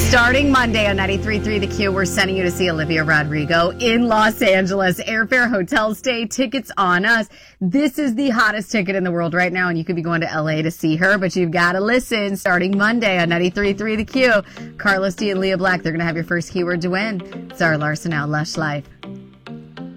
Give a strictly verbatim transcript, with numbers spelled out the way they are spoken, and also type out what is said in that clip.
Starting Monday on ninety-three point three The Q, we're sending you to see Olivia Rodrigo in Los Angeles. Airfare, hotel stay, tickets on us. This is the hottest ticket in the world right now, and you could be going to L A to see her, but you've got to listen. Starting Monday on ninety-three point three The Q. Carlos D and Leah Black, they're going to have your first keyword to win. Zara Larson now, Lush Life.